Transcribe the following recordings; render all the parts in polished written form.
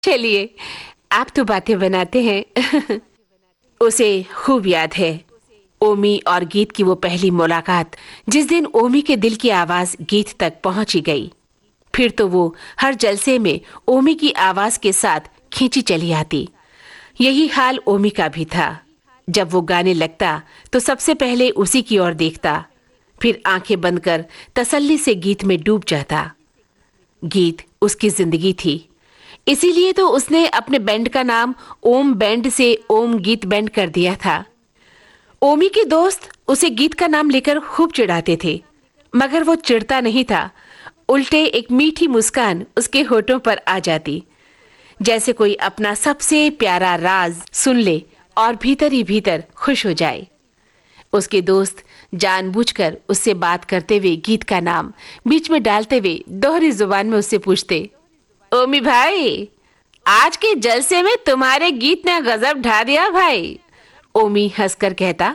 चलिए, आप तो बातें बनाते हैं। उसे खूब याद है ओमी और गीत की वो पहली मुलाकात, जिस दिन ओमी के दिल की आवाज गीत तक पहुंची गई। फिर तो वो हर जलसे में ओमी की आवाज के साथ खींची चली आती। यही हाल ओमी का भी था। जब वो गाने लगता तो सबसे पहले उसी की ओर देखता, फिर आंखें बंद कर तसल्ली से गीत में डूब जाता। गीत उसकी जिंदगी थी, इसीलिए तो उसने अपने बैंड का नाम ओम बैंड से ओम गीत बैंड कर दिया था। ओमी के दोस्त उसे गीत का नाम लेकर खूब चिढ़ाते थे, मगर वो चिढ़ता नहीं था। उल्टे एक मीठी मुस्कान उसके होठों पर आ जाती, जैसे कोई अपना सबसे प्यारा राज सुन ले और भीतर ही भीतर खुश हो जाए। उसके दोस्त जानबूझकर उससे बात करते हुए गीत का नाम बीच में डालते हुए दोहरी जुबान में उससे पूछते, ओमी भाई, आज के जलसे में तुम्हारे गीत ने गजब ढा दिया भाई। ओमी हंसकर कहता,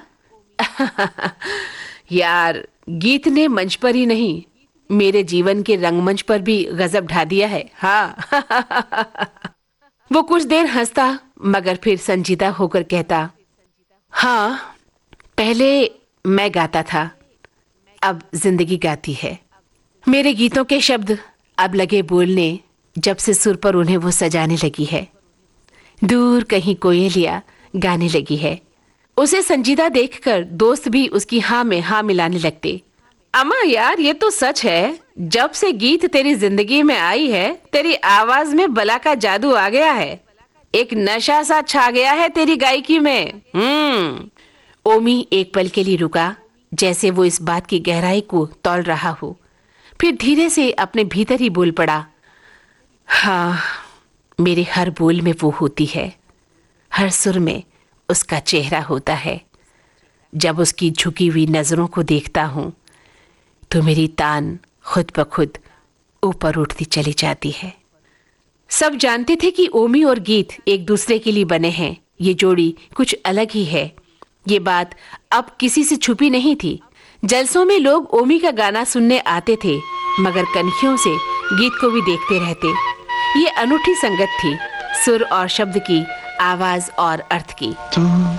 यार, गीत ने मंच पर ही नहीं, मेरे जीवन के रंगमंच पर भी गजब ढा दिया है। हाँ। वो कुछ देर हंसता, मगर फिर संजीदा होकर कहता, हाँ, पहले मैं गाता था, अब जिंदगी गाती है। मेरे गीतों के शब्द अब लगे बोलने, जब से सुर पर उन्हें वो सजाने लगी है। दूर कहीं कोयलिया गाने लगी है। उसे संजीदा देखकर दोस्त भी उसकी हाँ में हाँ मिलाने लगते। अम्मा यार, ये तो सच है, जब से गीत तेरी जिंदगी में आई है, तेरी आवाज में बला का जादू आ गया है। एक नशा सा छा गया है तेरी गायकी में। ओमी एक पल के लिए रुका, जैसे वो इस बात की गहराई को तौल रहा हो। फिर धीरे से अपने भीतर ही बोल पड़ा, हाँ, मेरे हर बोल में वो होती है, हर सुर में उसका चेहरा होता है। जब उसकी झुकी हुई नजरों को देखता हूं तो मेरी तान खुद ब खुद ऊपर उठती चली जाती है। सब जानते थे कि ओमी और गीत एक दूसरे के लिए बने हैं। ये जोड़ी कुछ अलग ही है। ये बात अब किसी से छुपी नहीं थी। जलसों में लोग ओमी का गाना सुनने आते थे, मगर कनखियों से गीत को भी देखते रहते। ये अनूठी संगत थी, सुर और शब्द की, आवाज और अर्थ की।